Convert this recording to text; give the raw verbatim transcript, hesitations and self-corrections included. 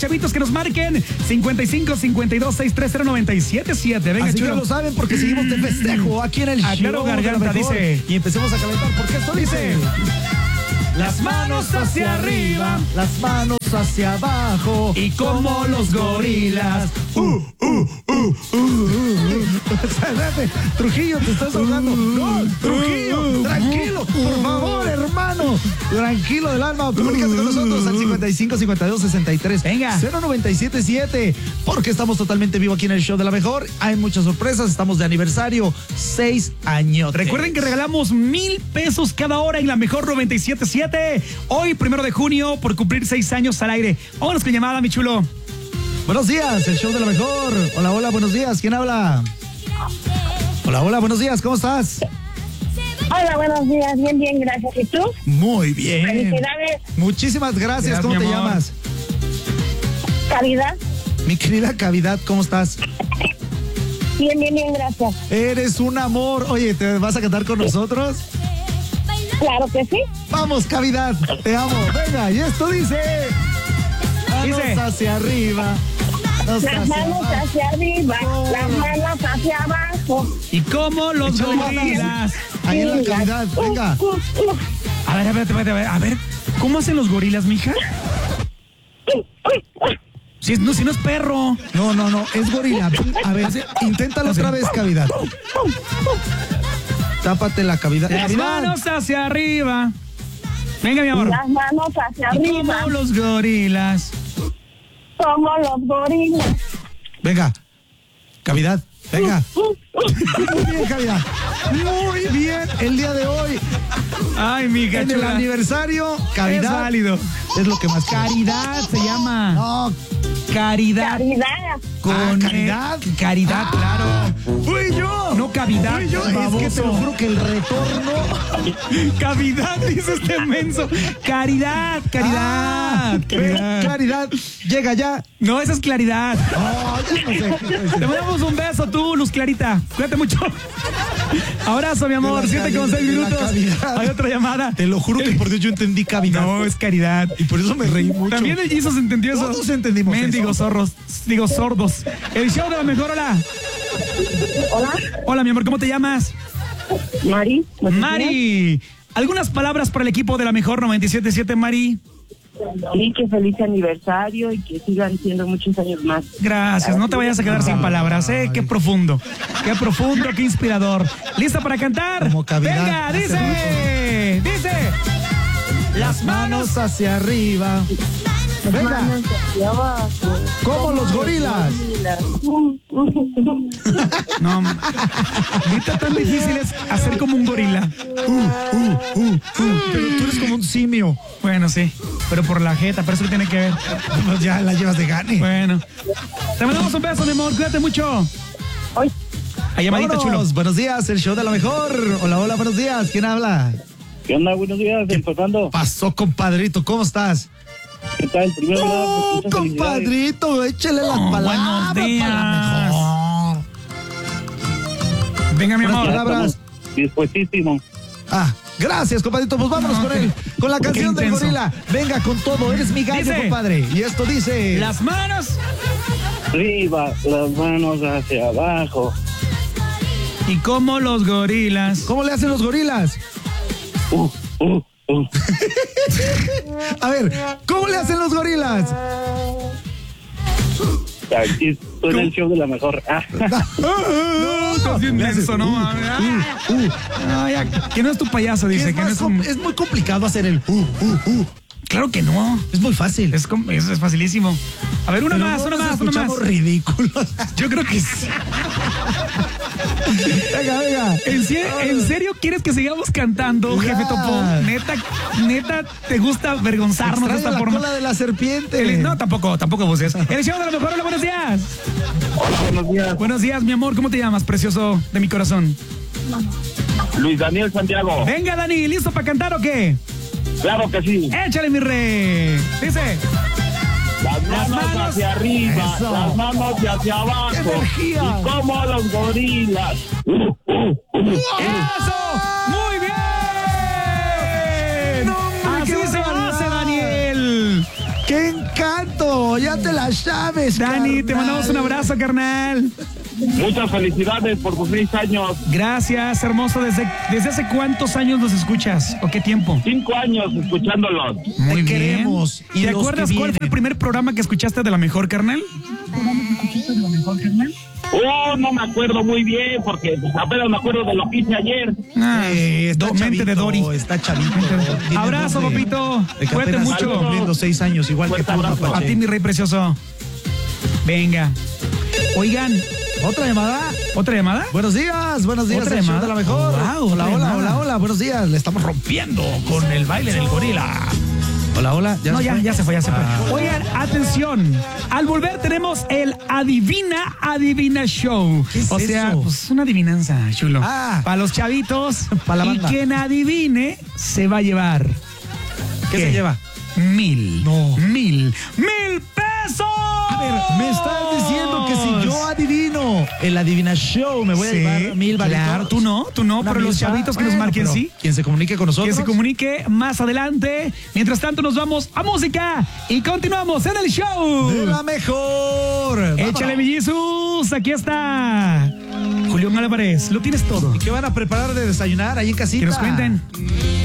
chavitos que nos marquen cincuenta y cinco, cincuenta y dos, sesenta y tres, cero noventa y siete siete. Venga, así chulo. que lo saben porque seguimos de festejo aquí en el Ah, show. claro, Garganta dice. Y empecemos a calentar porque esto dice: las manos hacia arriba, las manos hacia abajo. y como los gorilas. Uh, uh, uh, uh, uh, uh. Espérate, Trujillo, te estás ahogando. No, Trujillo, tranquilo, por favor, hermano. Tranquilo del alma. Comunícate con nosotros al cincuenta y cinco, cincuenta y dos, sesenta y tres, Venga. cero noventa y siete siete. Porque estamos totalmente vivo aquí en el show de la mejor. Hay muchas sorpresas. Estamos de aniversario. Seis años. Recuerden que regalamos mil pesos cada hora en la mejor noventa y siete siete. Hoy, primero de junio, por cumplir seis años al aire. Vámonos con llamada, mi chulo. Buenos días, el show de la mejor. Hola, hola, buenos días. ¿Quién habla? Hola, hola, buenos días. ¿Cómo estás? Hola, buenos días. Bien, bien, gracias. ¿Y tú? Muy bien. Felicidades. Muchísimas gracias. Gracias, ¿Cómo mi te amor. llamas? Caridad. Mi querida Cavidad, ¿cómo estás? Bien, bien, bien, gracias. Eres un amor. Oye, ¿te vas a cantar con nosotros? Claro que sí. Vamos, Cavidad. Te amo. Venga, y esto dice... Manos Dice. hacia arriba. Manos Las hacia manos abajo. hacia arriba, las manos hacia abajo. Y como los Échale gorilas. Ahí en la Cavidad, venga. Uh, uh, uh. A ver, a ver, a ver, a ver, a ver. ¿Cómo hacen los gorilas, mija? Si, no, si no es perro. No, no, no, es gorila. A ver, inténtalo otra vez, Cavidad. Tápate la cavidad. Las Cavidad. manos hacia arriba. Venga, mi amor. Las manos hacia Y arriba, como los gorilas. como los gorilas. Venga, Cavidad, venga. Muy bien, Cavidad. Muy bien, el día de hoy, Ay, mija en el chula. aniversario, Cavidad. Es válido. Es lo que más quiero. Caridad se llama. No, Caridad. Caridad. Con Ah, E- caridad. Caridad, claro. fui yo. No cavidad. Fui yo. Es que te lo baboso. juro que el retorno. Cavidad, dice este menso. Caridad, caridad. Ah, caridad. Claridad, llega ya. No, esa es claridad. Oh, ya no sé. Te mandamos un beso tú, Luz Clarita. Cuídate mucho. Abrazo, mi amor. De la Siete con seis cavidad, de la minutos. cavidad. Hay otra llamada. Te lo juro que por Dios yo entendí cavidad. No, es caridad. Y por eso me reí mucho. También el Jesus entendió eso. Todos entendimos Mendigos eso. zorros. Digo, sordos. El show de la mejor, hola. Hola, Hola, mi amor, ¿cómo te llamas? Mari. Mari. ¿Algunas palabras para el equipo de la mejor noventa y siete siete, Mari? Sí, que feliz aniversario y que sigan siendo muchos años más. Gracias, no te vayas a quedar sin palabras, ¿eh? Qué profundo, qué profundo, qué inspirador. ¿Lista para cantar? Como cavidad. Venga, Hace dice, dice. Las manos. Manos hacia arriba. Las Venga. manos hacia abajo. Como los gorilas. Uh, uh, uh. No, ahorita tan difícil es hacer como un gorila. Uh, uh, uh, uh. Pero tú eres como un simio. Bueno, sí, pero por la jeta, pero eso tiene que ver. Pues ya la llevas de gane. Bueno, te mandamos un beso, mi amor, cuídate mucho. Hoy, A llamadita, chulo. Vámonos. Buenos días, el show de la mejor. Hola, hola, buenos días. ¿Quién habla? ¿Qué onda? Buenos días, empezando. Pasó, compadrito, ¿cómo estás? ¿Qué tal? Primero lugar, Oh, muchas felicidades. compadrito, échale las Oh, palabras. buenos días. para la mejor. Venga, mi Buenas amor. palabras. Dispuestísimo. Ah, gracias, compadrito. Pues vámonos No, con él, con la qué canción del intenso. gorila. Venga con todo, eres mi gallo, Dice. compadre. Y esto dice. Las manos. Arriba, las manos hacia abajo. Y como los gorilas. ¿Cómo le hacen los gorilas? Uh, uh, uh. A ver, ¿cómo le hacen los gorilas? Aquí estoy en el show de la mejor. Ah, No, estás bien Le haces, menso, no uh, mames. uh, uh. No, ya, que no es tu payaso, dice. Es, Que no más es un... com- es muy complicado hacer el uh, uh, uh. Claro que no. Es muy fácil. Es, com- es, es facilísimo. A ver, una Pero más, no una nos más, una más. escuchamos ridículos. Yo creo que sí. Venga, venga. ¿En serio, ¿En serio quieres que sigamos cantando, Ya. jefe Topo? Neta, neta, ¿te gusta avergonzarnos de Extraña esta la forma? cola de la serpiente. El- no, tampoco, tampoco voces. El show de la mejor, hola, buenos días. hola, buenos días. Buenos días, mi amor, ¿cómo te llamas, precioso de mi corazón? Luis Daniel Santiago. Venga, Dani, ¿listo para cantar o qué? Claro que sí. Échale, mi rey. Dice. Las manos, manos. hacia arriba, Eso. las manos hacia abajo. Energía. Y como los gorilas. Uh, uh, uh. ¡Eso! ¡Muy bien! No, hombre, Así qué se barbaridad. hace, Daniel. ¡Qué encanto! ya te la sabes, Dani, te carnal. mandamos un abrazo, carnal. Muchas felicidades por sus seis años. Gracias, hermoso. ¿Desde, desde hace cuántos años los escuchas? ¿O qué tiempo? Cinco años escuchándolos. Muy Te bien. queremos. Y ¿Te los acuerdas que cuál fue vienen. el primer programa que escuchaste de La Mejor, carnal? Oh, no me acuerdo muy bien porque pues, apenas me acuerdo de lo que hice ayer. Ah, Eh, está do- mente chavito, de Dory. Está chavito. Tiene Abrazo, dos de- papito. de que Cuídate apenas mucho. está cumpliendo seis años, igual que Fuerte tú, abrazo. Mapache. A ti, mi rey precioso. Venga. Oigan, ¿Otra llamada? ¿otra llamada? Buenos días, buenos días. ¿Otra el show llamada? de la mejor. Oh, wow, hola, otra hola, llamada. hola, hola, buenos días. Le estamos rompiendo con el baile del gorila. Hola, hola. No, se ya, fue? ya se fue, ya se fue. Ah. Oigan, atención. Al volver tenemos el Adivina, Adivina Show. ¿Qué es o sea, eso? pues una adivinanza, chulo. Ah. Para los chavitos. Pa' la y banda. quien adivine se va a llevar. ¿Qué se lleva? Mil. No. Mil. ¡Mil pesos! A ver, me estás diciendo que si yo adivino el Adivina Show, me voy a Sí, llevar mil varitos. claro, tú no, tú no, Una pero los milpa. chavitos que nos Bueno, marquen, pero sí. Quien se comunique con nosotros. Que se comunique más adelante. Mientras tanto, nos vamos a música y continuamos en el show. De la mejor. Échale, Villisus, aquí está. Julián Álvarez, lo tienes todo. ¿Y qué van a preparar de desayunar ahí en casita? Que nos cuenten.